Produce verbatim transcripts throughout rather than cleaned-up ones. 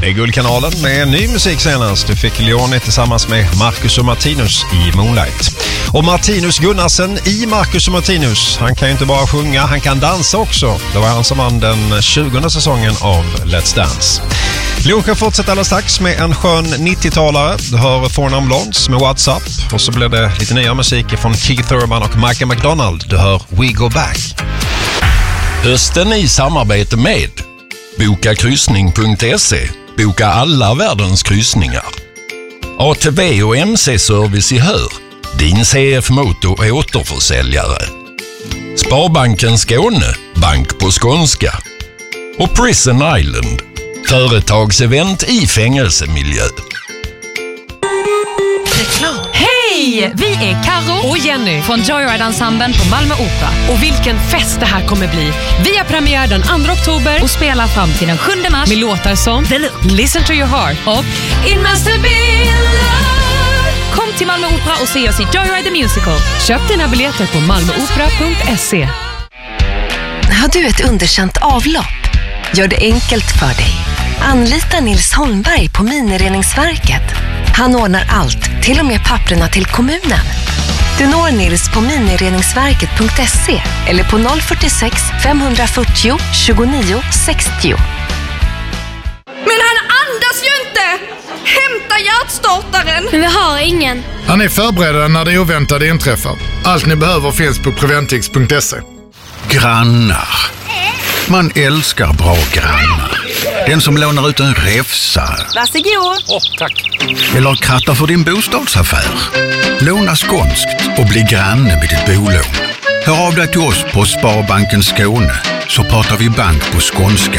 Det är Guldkanalen med ny musik senast. Du fick Leone tillsammans med Marcus och Martinus i Moonlight. Och Martinus Gunnarsen i Marcus och Martinus. Han kan ju inte bara sjunga, han kan dansa också. Det var han som vann den tjugonde säsongen av Let's Dance. Luka fortsätter alldeles strax med en skön nittiotalare. Du hör Four Non Blondes med WhatsApp. Och så blir det lite nya musik från Keith Urban och Michael McDonald. Du hör We Go Back. Hösten i samarbete med boka kryssning punkt se. Boka alla världens kryssningar. A T V och M C-service i Hör. Din C F Motor återförsäljare. Sparbanken Skåne. Bank på skånska. Och Prison Island. Företagsevent i fängelsemiljö. Hej! Vi är Karo och Jenny från Joyride-ensemblen på Malmö Opera. Och vilken fest det här kommer bli. Vi har premiär den andra oktober och spelar fram till den sjunde mars med låtar som The Look, Listen to your heart och It must have been love. Kom till Malmö Opera och se oss i Joyride the Musical. Köp dina biljetter på malmöopera punkt se. Har du ett underkänt avlopp? Gör det enkelt för dig. Anlita Nils Holmberg på Minireningsverket. Han ordnar allt, till och med papperna till kommunen. Du når Nils på minireningsverket punkt se eller på noll fyrtiosex femhundrafyrtio tjugonio sextio. Men han andas ju inte! Hämta hjärtstartaren! Men vi har ingen. Han är förberedda när det oväntade inträffar. Allt ni behöver finns på preventix punkt se. Grannar. Man älskar bra grannar. Den som lånar ut en räfsa. Varsågod. Åh, oh, tack. Eller krattar för din bostadsaffär. Låna skånskt och bli granne med ditt bolån. Hör av dig till oss på Sparbanken Skåne så pratar vi bank på skånska.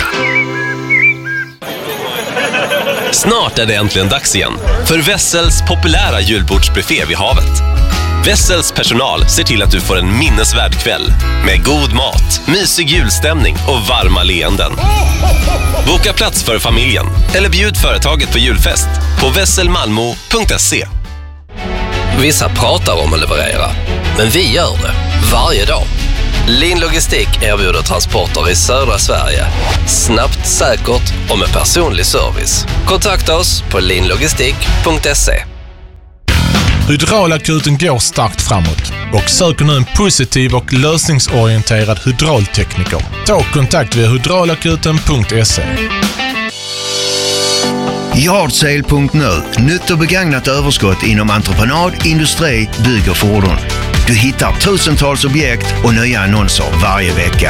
Snart är det äntligen dags igen för Wessels populära julbordsbuffé vid havet. Wessels personal ser till att du får en minnesvärd kväll med god mat, mysig julstämning och varma leenden. Boka plats för familjen eller bjud företaget på julfest på vesselmalmo punkt se. Vissa pratar om att leverera, men vi gör det varje dag. Lin Logistik erbjuder transporter i södra Sverige. Snabbt, säkert och med personlig service. Kontakta oss på linlogistik punkt se. Hydraulakuten går starkt framåt och söker nu en positiv och lösningsorienterad hydraultekniker. Ta kontakt via hydraulakuten punkt se. Yardsale punkt nu. Nytt och begagnat överskott inom entreprenad, industri, bygg och fordon. Du hittar tusentals objekt och nya annonser varje vecka.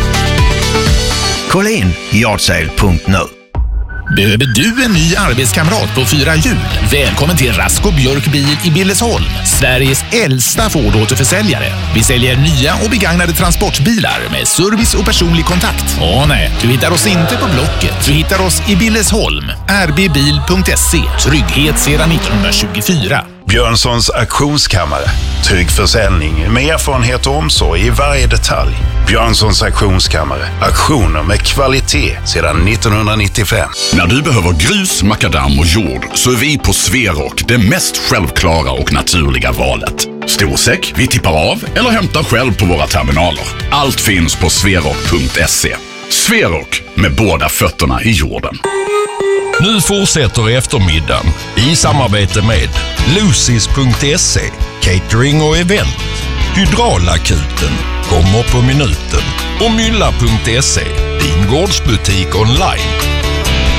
Kolla in yardsale punkt nu. Behöver du en ny arbetskamrat på fyra hjul? Välkommen till Rasko Björk Bil i Billesholm, Sveriges äldsta Ford-återförsäljare. Vi säljer nya och begagnade transportbilar med service och personlig kontakt. Åh nej, du hittar oss inte på Blocket. Du hittar oss i Billesholm. r b bil punkt se. Trygghet sedan nittonhundratjugofyra. Björnssons auktionskammare. Trygg försäljning med erfarenhet och omsorg i varje detalj. Björnssons auktionskammare. Auktioner med kvalitet sedan nittonhundranittiofem. När du behöver grus, makadam och jord så är vi på Sverok det mest självklara och naturliga valet. Storsäck, vi tippar av eller hämtar själv på våra terminaler. Allt finns på sverok punkt se. Sverok, med båda fötterna i jorden. Nu fortsätter eftermiddagen i samarbete med Lucis punkt se, catering och event. Hydraulakuten kommer på minuten och mylla punkt se, din gårdsbutik online.